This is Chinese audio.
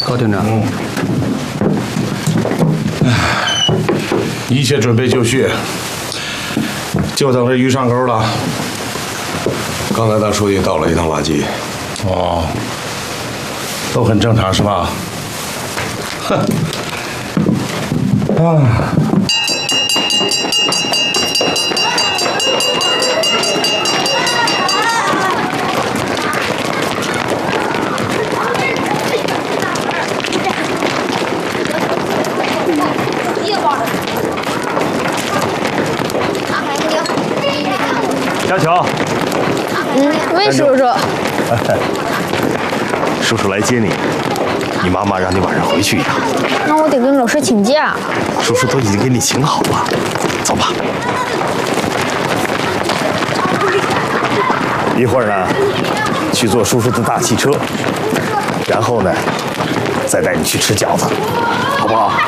好，厅长。 一切准备就绪，就等着鱼上钩了。 刚才大书记倒了一趟垃圾。 哦，都很正常是吧？哼。啊。 小巧， 魏叔叔， 叔叔来接你。你妈妈让你晚上回去一趟。 那我得跟老师请假。 叔叔都已经给你请好了，走吧。一会儿呢，去坐叔叔的大汽车，然后呢，再带你去吃饺子，好不好？